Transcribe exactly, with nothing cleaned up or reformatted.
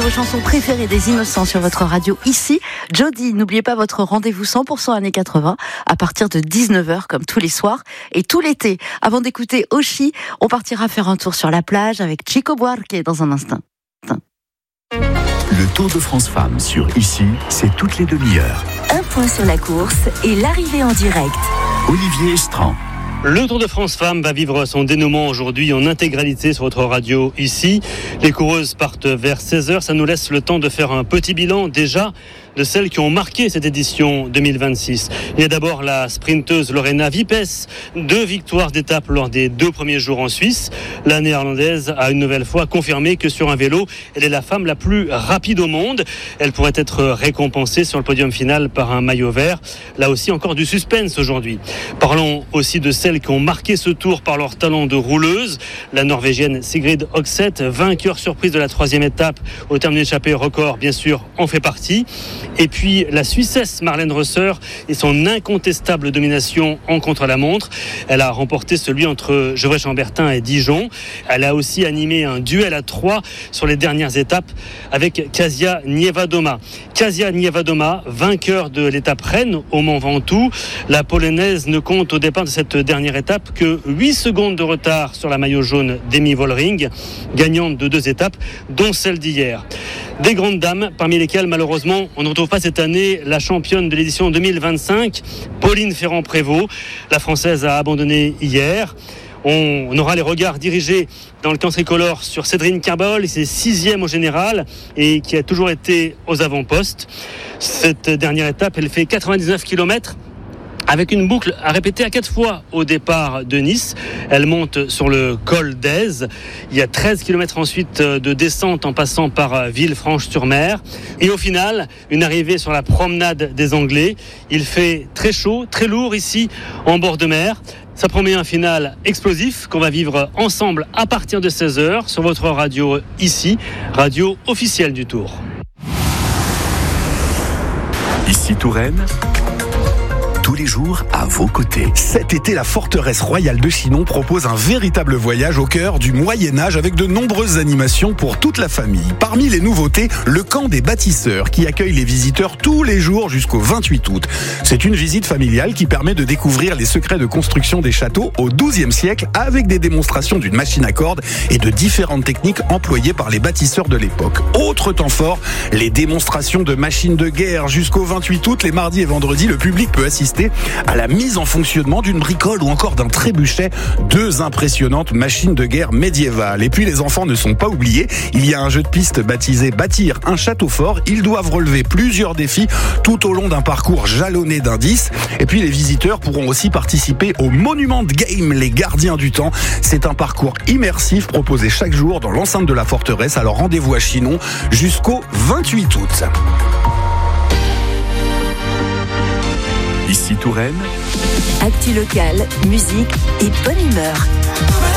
vos chansons préférées des Innocents sur votre radio ici. Jody, n'oubliez pas votre rendez-vous cent pour cent années quatre-vingts à partir de dix-neuf heures comme tous les soirs et tout l'été. Avant d'écouter Oshi, on partira faire un tour sur la plage avec Chico Buarque dans un instant. Le Tour de France Femmes sur Ici, c'est toutes les demi-heures. Un point sur la course et l'arrivée en direct. Olivier Estran. Le Tour de France Femmes va vivre son dénouement aujourd'hui en intégralité sur votre radio ici. Les coureuses partent vers seize heures. Ça nous laisse le temps de faire un petit bilan déjà de celles qui ont marqué cette édition deux mille vingt-six. Il y a d'abord la sprinteuse Lorena Wippes, deux victoires d'étape lors des deux premiers jours en Suisse. La néerlandaise a une nouvelle fois confirmé que sur un vélo, elle est la femme la plus rapide au monde. Elle pourrait être récompensée sur le podium final par un maillot vert. Là aussi, encore du suspense aujourd'hui. Parlons aussi de celles qui ont marqué ce tour par leur talent de rouleuse. La Norvégienne Sigrid Høgseth, vainqueur surprise de la troisième étape au terme d'une échappée record, bien sûr, en fait partie. Et puis la Suissesse Marlène Rösser et son incontestable domination en contre-la-montre. Elle a remporté celui entre Gevrey-Chambertin et Dijon. Elle a aussi animé un duel à trois sur les dernières étapes avec Kasia Niewiadoma. Kasia Niewiadoma, vainqueur de l'étape Rennes au Mont Ventoux. La Polonaise ne compte au départ de cette dernière étape que huit secondes de retard sur la maillot jaune d'Emi Vollering, gagnante de deux étapes, dont celle d'hier. Des grandes dames, parmi lesquelles malheureusement on ne retrouve pas cette année la championne de l'édition deux mille vingt-cinq, Pauline Ferrand-Prévot. La Française a abandonné hier. On aura les regards dirigés dans le camp tricolore sur Cédrine Carbol, c'est sixième au général et qui a toujours été aux avant-postes. Cette dernière étape, elle fait quatre-vingt-dix-neuf kilomètres. Avec une boucle à répéter à quatre fois au départ de Nice. Elle monte sur le col d'Aise. Il y a treize kilomètres ensuite de descente en passant par Villefranche-sur-Mer. Et au final, une arrivée sur la promenade des Anglais. Il fait très chaud, très lourd ici en bord de mer. Ça promet un final explosif qu'on va vivre ensemble à partir de seize heures sur votre radio ici, radio officielle du Tour. Ici Touraine. Tous les jours à vos côtés. Cet été, la forteresse royale de Chinon propose un véritable voyage au cœur du Moyen-Âge avec de nombreuses animations pour toute la famille. Parmi les nouveautés, le camp des bâtisseurs qui accueille les visiteurs tous les jours jusqu'au vingt-huit août. C'est une visite familiale qui permet de découvrir les secrets de construction des châteaux au douzième siècle avec des démonstrations d'une machine à cordes et de différentes techniques employées par les bâtisseurs de l'époque. Autre temps fort, les démonstrations de machines de guerre jusqu'au vingt-huit août, les mardis et vendredis, le public peut assister à la mise en fonctionnement d'une bricole ou encore d'un trébuchet, deux impressionnantes machines de guerre médiévales. Et puis les enfants ne sont pas oubliés, il y a un jeu de piste baptisé Bâtir un château fort. Ils doivent relever plusieurs défis tout au long d'un parcours jalonné d'indices. Et puis les visiteurs pourront aussi participer au Monument Game, les gardiens du temps. C'est un parcours immersif proposé chaque jour dans l'enceinte de la forteresse. Alors rendez-vous à Chinon jusqu'au vingt-huit août. Ici Touraine. Actu locale, musique et bonne humeur.